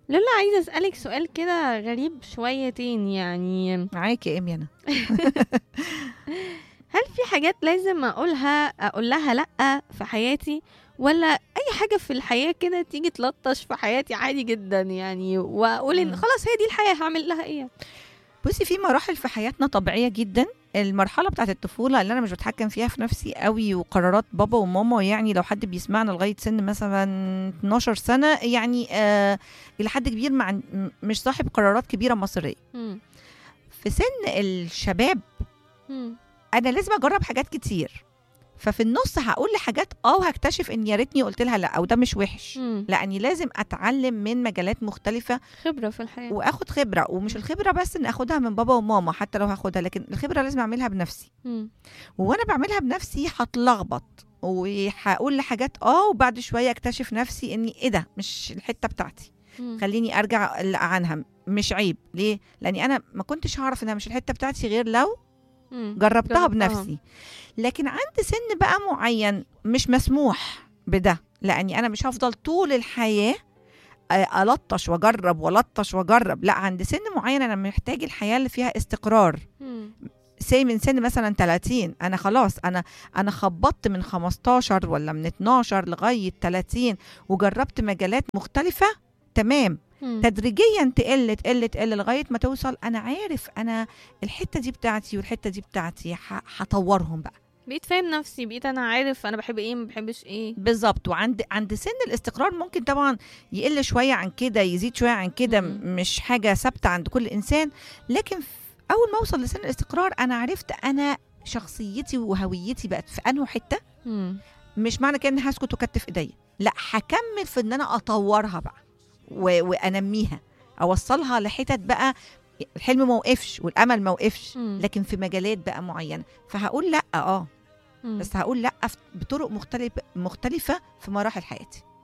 لولا عايزة أسألك سؤال كده غريب شويتين، يعني معاكي يا إيمي أنا. هل في حاجات لازم أقول لها لأ في حياتي، ولا أي حاجة في الحياة كده تيجي تلطش في حياتي عادي جدا يعني، وأقول إن مم. خلاص هي دي الحياة هعمل لها إيه؟ بصي، في مراحل في حياتنا طبيعية جدا. المرحلة بتاعت الطفولة اللي أنا مش بتحكم فيها في نفسي قوي، وقرارات بابا وماما، يعني لو حد بيسمعنا لغاية سن مثلا 12 سنة، يعني إلى حد كبير مش صاحب قرارات كبيرة مصيرية. مم. في سن الشباب مم. أنا لازم أجرب حاجات كتير، ففي النص هقول لحاجات وهكتشف ان يا ريتني قلت لها لا، او ده مش وحش، مم. لاني لازم اتعلم من مجالات مختلفه خبرة في الحياة. واخد خبره. ومش مم. الخبره بس ان اخدها من بابا وماما، حتى لو هاخدها، لكن الخبره لازم اعملها بنفسي. مم. وانا بعملها بنفسي هتلخبط وهقول لحاجات وبعد شويه اكتشف نفسي اني ايه ده مش الحته بتاعتي، مم. خليني ارجع عنها. مش عيب ليه؟ لاني انا ما كنتش هعرف انها مش الحته بتاعتي غير لو مم. جربتها بنفسي. لكن عند سن بقى معين مش مسموح بده، لاني انا مش هفضل طول الحياه ألطش وأجرب ولطش وأجرب. لا، عند سن معين أنا محتاج الحياة اللي فيها استقرار. مم. من سن مثلا 30 أنا خلاص، أنا خبطت من 15 ولا من 12 لغاية 30 وجربت مجالات مختلفة. تمام. مم. تدريجيا تقل تقل تقل لغاية ما توصل أنا عارف أنا الحتة دي بتاعتي والحتة دي بتاعتي، هطورهم بقى. بقيت فاهم نفسي، بقيت أنا عارف أنا بحب إيه ما بحبش إيه. بالظبط. عند سن الاستقرار ممكن طبعا يقل شويه عن كده، يزيد شويه عن كده، مم. مش حاجه ثابته عند كل انسان. لكن اول ما اوصل لسن الاستقرار انا عرفت انا شخصيتي وهويتي بقت في انه حته. مم. مش معنى كده اني هسكت وكتف ايديا، لا، هكمل في ان انا اطورها بقى وانميها، اوصلها لحتت بقى الحلم ما وقفش والامل ما وقفش، مم. لكن في مجالات بقى معينه. فهقول لا مم. بس هقول لا بطرق مختلفه في مراحل حياتي.